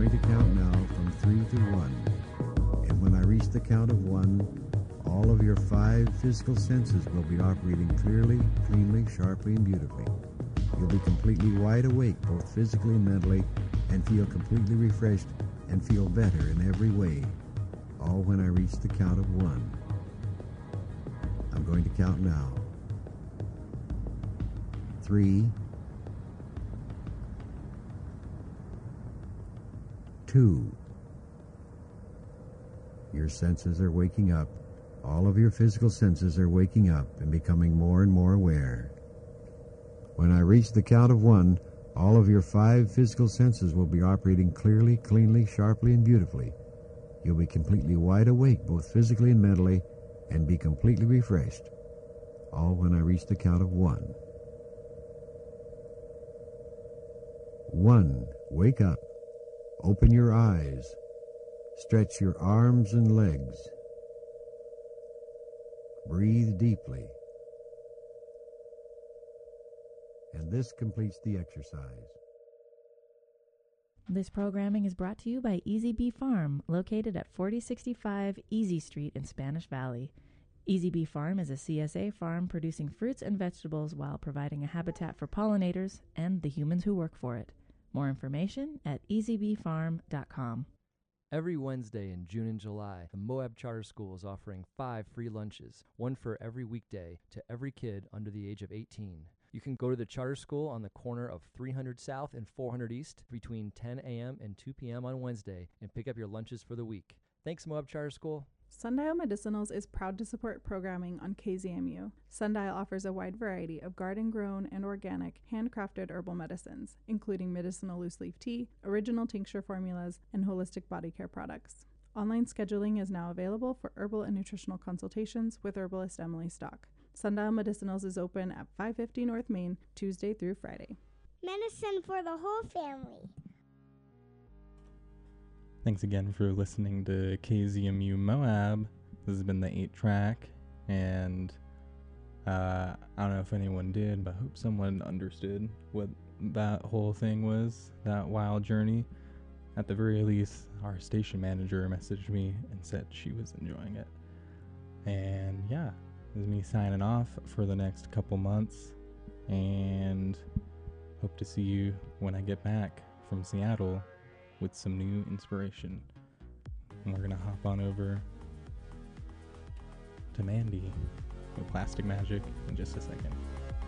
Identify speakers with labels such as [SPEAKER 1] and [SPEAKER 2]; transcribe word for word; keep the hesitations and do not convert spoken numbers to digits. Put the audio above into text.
[SPEAKER 1] going to count now from three to one. And when I reach the count of one, all of your five physical senses will be operating clearly, cleanly, sharply, and beautifully. You'll be completely wide awake, both physically and mentally, and feel completely refreshed and feel better in every way. All when I reach the count of one. I'm going to count now. Three, two. Your senses are waking up. All of your physical senses are waking up and becoming more and more aware. When I reach the count of one, all of your five physical senses will be operating clearly, cleanly, sharply, and beautifully. You'll be completely wide awake, both physically and mentally, and be completely refreshed. All when I reach the count of one. One, wake up. Open your eyes. Stretch your arms and legs. Breathe deeply. And this completes the exercise.
[SPEAKER 2] This programming is brought to you by Easy Bee Farm, located at forty sixty-five Easy Street in Spanish Valley. Easy Bee Farm is a C S A farm producing fruits and vegetables while providing a habitat for pollinators and the humans who work for it. More information at easy bee farm dot com.
[SPEAKER 3] Every Wednesday in June and July, the Moab Charter School is offering five free lunches, one for every weekday, to every kid under the age of eighteen. You can go to the charter school on the corner of three hundred South and four hundred East between ten a.m. and two p.m. on Wednesday and pick up your lunches for the week. Thanks, Moab Charter School.
[SPEAKER 4] Sundial Medicinals is proud to support programming on K Z M U. Sundial offers a wide variety of garden-grown and organic, handcrafted herbal medicines, including medicinal loose-leaf tea, original tincture formulas, and holistic body care products. Online scheduling is now available for herbal and nutritional consultations with herbalist Emily Stock. Sundial Medicinals is open at five fifty North Main, Tuesday through Friday.
[SPEAKER 5] Medicine for the whole family.
[SPEAKER 6] Thanks again for listening to K Z M U Moab. This has been the eight track, and uh, I don't know if anyone did, but I hope someone understood what that whole thing was, that wild journey. At the very least, our station manager messaged me and said she was enjoying it. And yeah, this is me signing off for the next couple months, and hope to see you when I get back from Seattle with some new inspiration. And we're gonna hop on over to Mandy with Plastic Magic in just a second.